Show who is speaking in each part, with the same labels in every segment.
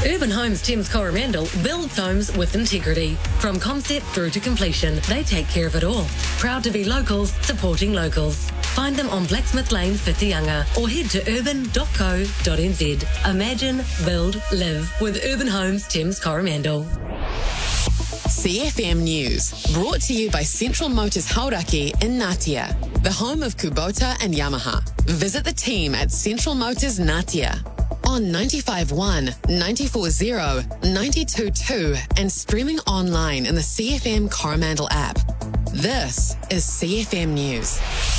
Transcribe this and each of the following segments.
Speaker 1: Urban Homes Thames Coromandel builds homes with integrity. From concept through to completion, they take care of it all. Proud to be locals, supporting locals. Find them on Blacksmith Lane, Whitianga, or head to urban.co.nz. Imagine, build, live with Urban Homes Thames Coromandel.
Speaker 2: CFM News, brought to you by Central Motors Hauraki in Ngatea, the home of Kubota and Yamaha. Visit the team at Central Motors Ngatea on 95.1, 94.0, 92.2 and streaming online in the CFM Coromandel app. This is CFM News.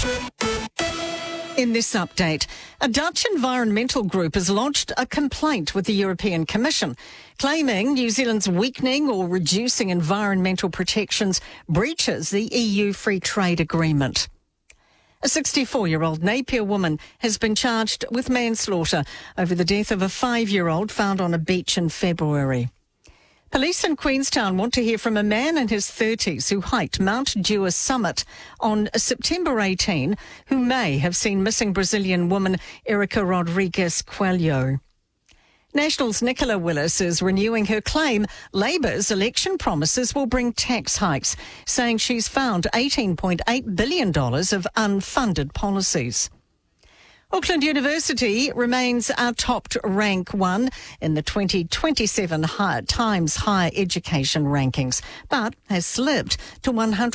Speaker 3: In this update, a Dutch environmental group has lodged a complaint with the European Commission, claiming New Zealand's weakening or reducing environmental protections breaches the EU Free Trade Agreement. A 64-year-old Napier woman has been charged with manslaughter over the death of a 5-year-old found on a beach in February. Police in Queenstown want to hear from a man in his 30s who hiked Mount Dewar summit on September 18, who may have seen missing Brazilian woman Erica Rodrigues Coelho. National's Nicola Willis is renewing her claim Labour's election promises will bring tax hikes, saying she's found $18.8 billion of unfunded policies. Auckland University remains our top rank one in the 2027 Times Higher Education rankings, but has slipped to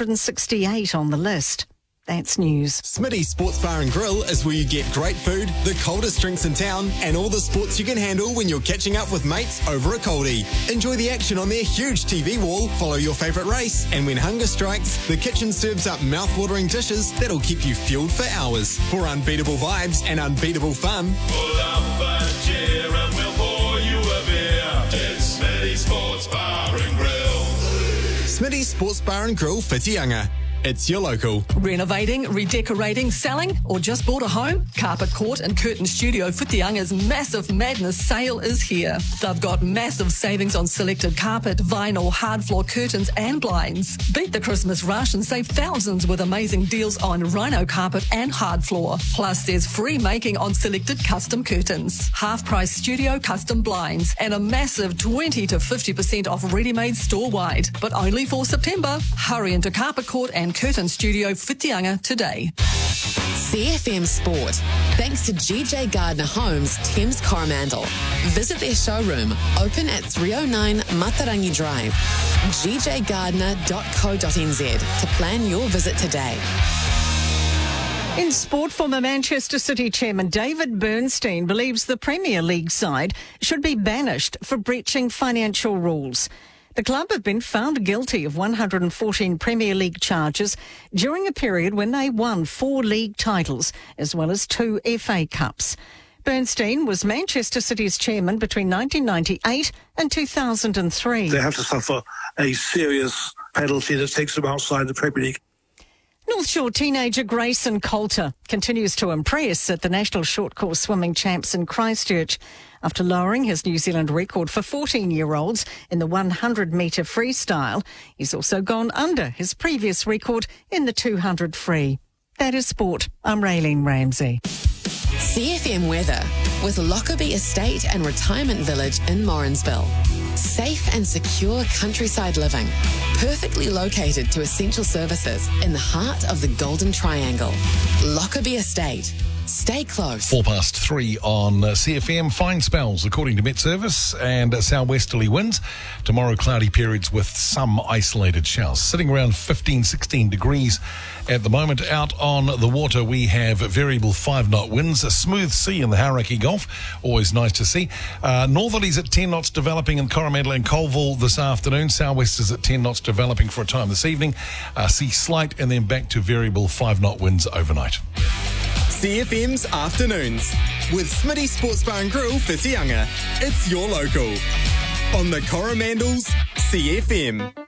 Speaker 3: 168 on the list. That's news.
Speaker 4: Smitty's Sports Bar and Grill is where you get great food, the coldest drinks in town, and all the sports you can handle when you're catching up with mates over a coldie. Enjoy the action on their huge TV wall, follow your favourite race, and when hunger strikes, the kitchen serves up mouth-watering dishes that'll keep you fueled for hours. For unbeatable vibes and unbeatable fun,
Speaker 5: pull up a chair and we'll pour you a beer. It's Smitty's Sports Bar and Grill.
Speaker 4: Smitty's Sports Bar and Grill, Whitianga. It's your local.
Speaker 6: Renovating, redecorating, selling, or just bought a home? Carpet Court and Curtain Studio Whitianga's Massive Madness sale is here. They've got massive savings on selected carpet, vinyl, hard floor curtains and blinds. Beat the Christmas rush and save thousands with amazing deals on rhino carpet and hard floor. Plus, there's free making on selected custom curtains, half-price studio custom blinds, and a massive 20 to 50% off ready-made store-wide. But only for September. Hurry into Carpet Court and Curtain Studio Whitianga today.
Speaker 2: CFM Sport, thanks to GJ Gardner Homes, Thames Coromandel. Visit their showroom, open at 309 Matarangi Drive, gjgardner.co.nz to plan your visit today.
Speaker 3: In sport, former Manchester City chairman David Bernstein believes the Premier League side should be banished for breaching financial rules. The club have been found guilty of 114 Premier League charges during a period when they won 4 league titles as well as 2 FA Cups. Bernstein was Manchester City's chairman between 1998 and 2003.
Speaker 7: They have to suffer a serious penalty that takes them outside the Premier League.
Speaker 3: North Shore teenager Grayson Coulter continues to impress at the National Short Course Swimming Champs in Christchurch. After lowering his New Zealand record for 14-year-olds in the 100-metre freestyle, he's also gone under his previous record in the 200 free. That is sport. I'm Raylene Ramsey.
Speaker 2: CFM weather with Lockerbie Estate and Retirement Village in Morrinsville. Safe and secure countryside living, perfectly located to essential services in the heart of the Golden Triangle. Lockerbie Estate. Stay close.
Speaker 8: 3:04 on CFM. Fine spells, according to Met Service, and southwesterly winds. Tomorrow, cloudy periods with some isolated showers. Sitting around 15, 16 degrees at the moment. Out on the water, we have variable 5-knot winds. A smooth sea in the Hauraki Gulf. Always nice to see. Northerlies at 10 knots developing in Coromandel and Colville this afternoon. Southwesters at 10 knots developing for a time this evening. Sea slight and then back to variable 5-knot winds overnight.
Speaker 4: CFM's Afternoons with Smitty Sports Bar and Grill, Whitianga. It's your local. On the Coromandel's CFM.